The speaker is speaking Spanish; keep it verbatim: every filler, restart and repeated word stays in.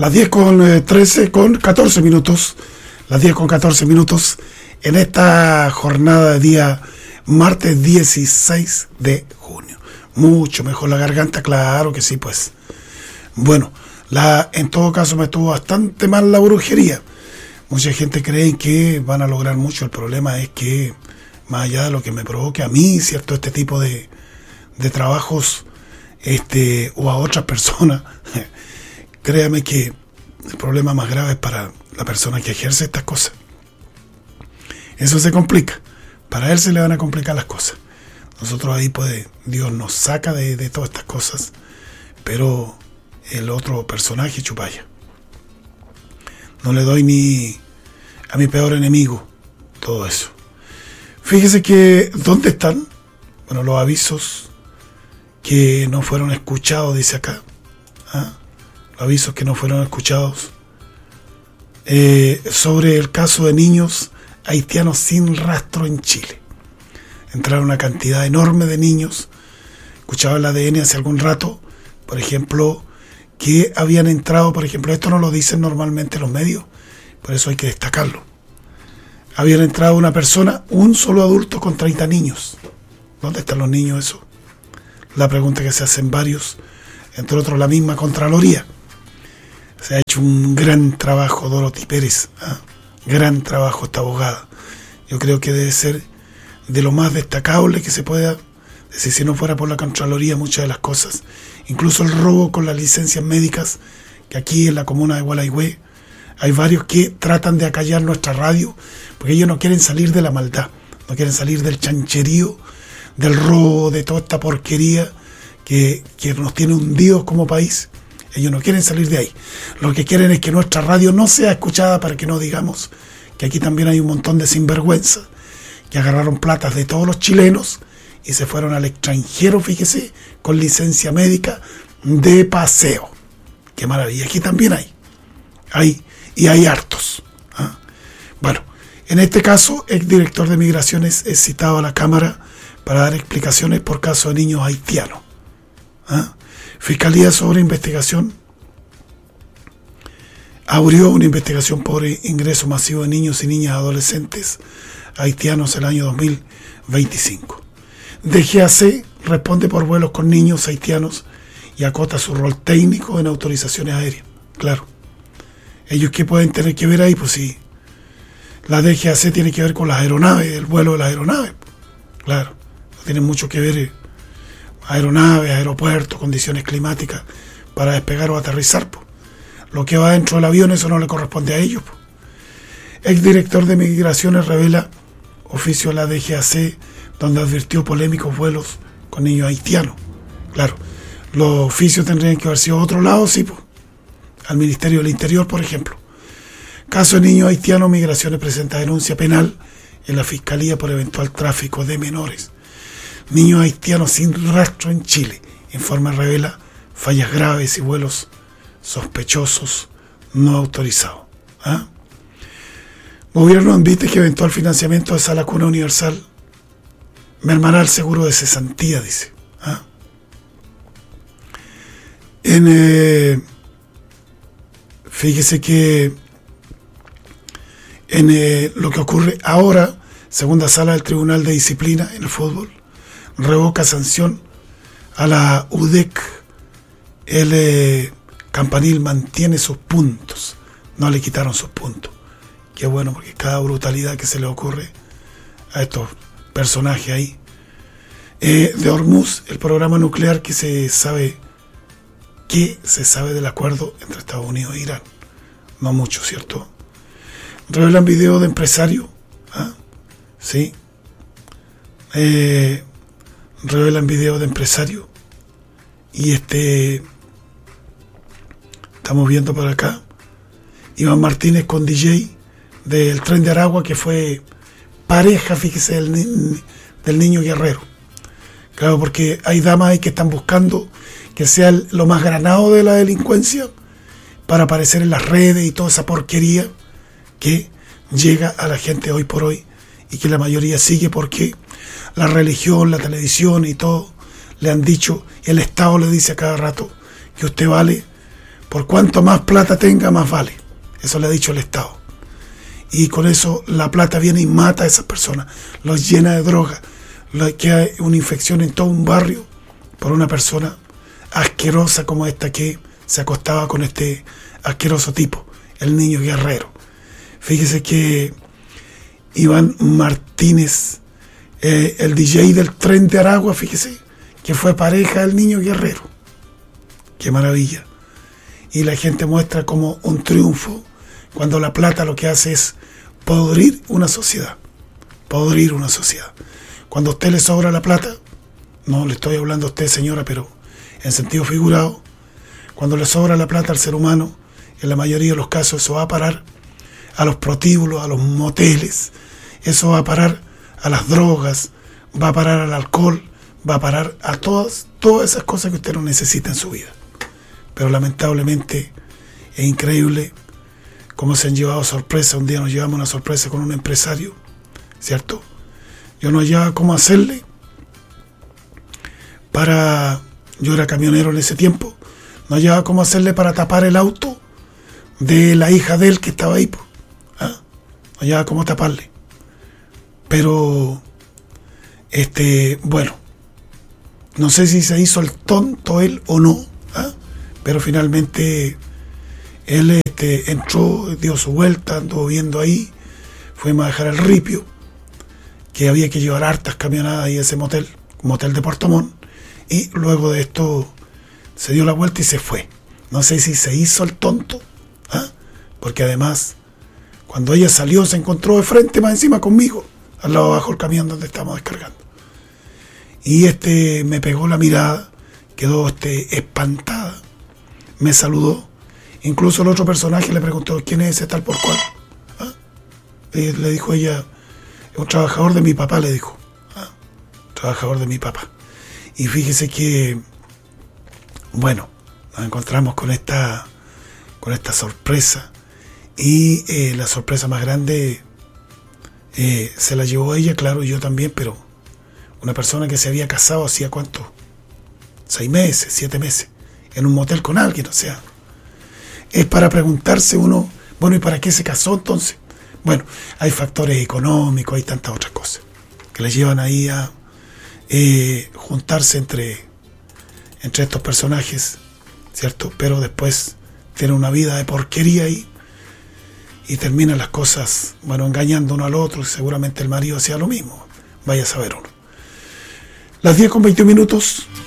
Las diez con eh, trece, con catorce minutos. Las diez con catorce minutos en esta jornada de día martes dieciséis de junio. Mucho mejor la garganta, claro que sí, pues. Bueno, la, en todo caso me estuvo bastante mal la brujería. Mucha gente cree que van a lograr mucho. El problema es que, más allá de lo que me provoque a mí, ¿cierto? Este tipo de, de trabajos, este, o a otras personas, créame que el problema más grave es para la persona que ejerce estas cosas. Eso se complica. Para él se le van a complicar las cosas. Nosotros ahí, pues, Dios nos saca de, de todas estas cosas, pero el otro personaje chupalla. No le doy ni a mi peor enemigo todo eso. Fíjese que, ¿dónde están? Bueno, los avisos que no fueron escuchados, dice acá. ¿Ah? Los avisos que no fueron escuchados eh, sobre el caso de niños haitianos sin rastro en Chile. Entraron una cantidad enorme de niños. Escuchaba el A D N hace algún rato, por ejemplo, que habían entrado, por ejemplo, esto no lo dicen normalmente los medios, por eso hay que destacarlo. Habían entrado una persona, un solo adulto con treinta niños. ¿Dónde están los niños eso? La pregunta que se hacen varios, entre otros la misma Contraloría. Se ha hecho un gran trabajo Dorothy Pérez, ¿eh? Gran trabajo esta abogada. Yo creo que debe ser de lo más destacable que se pueda decir, si no fuera por la Contraloría, muchas de las cosas, incluso el robo con las licencias médicas, que aquí en la comuna de Gualaihue hay varios que tratan de acallar nuestra radio, porque ellos no quieren salir de la maldad, no quieren salir del chancherío, del robo, de toda esta porquería que, que nos tiene hundidos como país. Ellos no quieren salir de ahí. Lo que quieren es que nuestra radio no sea escuchada, para que no digamos que aquí también hay un montón de sinvergüenzas que agarraron platas de todos los chilenos y se fueron al extranjero, fíjese, con licencia médica de paseo. Qué maravilla. Aquí también hay. Hay y hay hartos. ¿Ah? Bueno, en este caso, el director de Migraciones es citado a la Cámara para dar explicaciones por caso de niños haitianos. ¿Ah? Fiscalía sobre investigación abrió una investigación por ingreso masivo de niños y niñas adolescentes haitianos el año dos mil veinticinco. D G A C responde por vuelos con niños haitianos y acota su rol técnico en autorizaciones aéreas. Claro. ¿Ellos qué pueden tener que ver ahí? Pues sí, la D G A C tiene que ver con las aeronaves, el vuelo de las aeronaves. Claro, no tienen mucho que ver aeronaves, aeropuertos, condiciones climáticas para despegar o aterrizar. Po. Lo que va dentro del avión, eso no le corresponde a ellos. Po. Exdirector de Migraciones revela oficio a la D G A C donde advirtió polémicos vuelos con niños haitianos. Claro, los oficios tendrían que haber sido a otro lado, sí, po. Al Ministerio del Interior, por ejemplo. Caso de niños haitianos, Migraciones presenta denuncia penal en la Fiscalía por eventual tráfico de menores. Niños haitianos sin rastro en Chile. Informe revela fallas graves y vuelos sospechosos no autorizados. ¿Ah? Gobierno admite que eventual financiamiento de Sala Cuna Universal mermará el seguro de cesantía, dice. ¿Ah? En, eh, fíjese que en eh, lo que ocurre ahora, segunda sala del Tribunal de Disciplina en el fútbol, revoca sanción a la U D E C. El eh, Campanil mantiene sus puntos, no le quitaron sus puntos. Qué bueno, porque cada brutalidad que se le ocurre a estos personajes ahí. Eh, de Hormuz, el programa nuclear que se sabe que se sabe del acuerdo entre Estados Unidos e Irán. No mucho, ¿cierto? Revelan video de empresario. ¿Ah? Sí. Eh, revelan video de empresario. Y este... Estamos viendo por acá. Iván Martínez con D J del Tren de Aragua, que fue pareja, fíjese, del, ni- del niño Guerrero. Claro, porque hay damas ahí que están buscando que sea el- lo más granado de la delincuencia para aparecer en las redes y toda esa porquería que llega a la gente hoy por hoy y que la mayoría sigue porque la religión, la televisión y todo le han dicho, y el Estado le dice a cada rato que usted vale por cuanto más plata tenga, más vale. Eso le ha dicho el Estado. Y con eso la plata viene y mata a esas personas, los llena de droga, que hay una infección en todo un barrio por una persona asquerosa como esta que se acostaba con este asqueroso tipo, el niño Guerrero. Fíjese que Iván Martínez, eh, el D J del Tren de Aragua, fíjese que fue pareja del niño Guerrero. Qué maravilla. Y la gente muestra como un triunfo cuando la plata lo que hace es podrir una sociedad. Podrir una sociedad. Cuando a usted le sobra la plata, no le estoy hablando a usted, señora, pero en sentido figurado, cuando le sobra la plata al ser humano, en la mayoría de los casos eso va a parar a los prostíbulos, a los moteles, eso va a parar a las drogas, va a parar al alcohol, va a parar a todas, todas esas cosas que usted no necesita en su vida. Pero lamentablemente es increíble cómo se han llevado sorpresas. Un día nos llevamos una sorpresa con un empresario, ¿cierto? Yo no hallaba cómo hacerle para... Yo era camionero en ese tiempo. No hallaba cómo hacerle para tapar el auto de la hija de él que estaba ahí. ¿Ah? No hallaba cómo taparle. Pero, este, bueno, no sé si se hizo el tonto él o no, ¿ah? Pero finalmente él este, entró, dio su vuelta, anduvo viendo ahí, fuimos a dejar el ripio, que había que llevar hartas camionadas ahí a ese motel, motel de Puerto Montt, y luego de esto se dio la vuelta y se fue. No sé si se hizo el tonto, ¿ah? Porque además, cuando ella salió, se encontró de frente más encima conmigo, al lado abajo del camión donde estábamos descargando. Y este me pegó la mirada, quedó este, espantada, me saludó. Incluso el otro personaje le preguntó, ¿quién es ese tal por cual? ¿Ah? Y le dijo ella, es un trabajador de mi papá, le dijo. ¿Ah? Trabajador de mi papá. Y fíjese que, bueno, nos encontramos con esta, con esta sorpresa. Y eh, la sorpresa más grande eh, se la llevó ella, claro, y yo también, pero una persona que se había casado hacía cuánto, seis meses, siete meses, en un motel con alguien, o sea, es para preguntarse uno, bueno, ¿y para qué se casó entonces? Bueno, hay factores económicos, hay tantas otras cosas que le llevan ahí a eh, juntarse entre, entre estos personajes, ¿cierto? Pero después tiene una vida de porquería ahí y terminan las cosas, bueno, engañando uno al otro, y seguramente el marido hacía lo mismo, vaya a saber uno. Las diez con veinte minutos.